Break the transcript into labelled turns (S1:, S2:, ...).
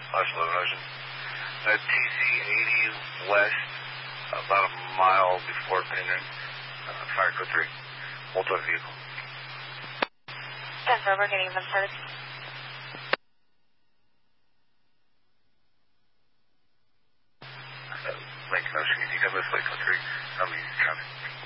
S1: Flash 11 Ocean. TC 80 west, about a mile before Penryn. Fire code 3. Multi-vehicle.
S2: Denver, we're getting them started.
S1: Lincoln Ocean, can you come this way, code 3? I'm in traffic.